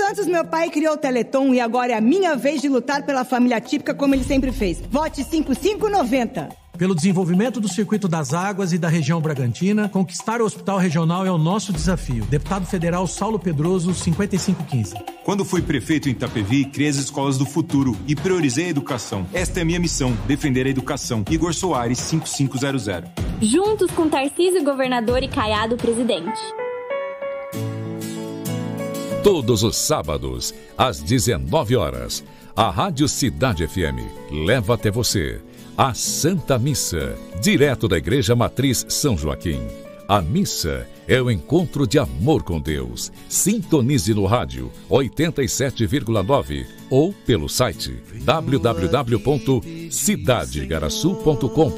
Santos, meu pai criou o Teleton e agora é a minha vez de lutar pela família típica como ele sempre fez. Vote 5590. Pelo desenvolvimento do Circuito das Águas e da região Bragantina, conquistar o Hospital Regional é o nosso desafio. Deputado Federal Saulo Pedroso, 5515. Quando fui prefeito em Itapevi, criei as escolas do futuro e priorizei a educação. Esta é a minha missão, defender a educação. Igor Soares, 5500. Juntos com Tarcísio Governador e Caiado Presidente. Todos os sábados, às 19 horas, a Rádio Cidade FM leva até você a Santa Missa, direto da Igreja Matriz São Joaquim. A missa é o encontro de amor com Deus. Sintonize no rádio 87,9 ou pelo site www.cidadeigaraçu.com.br.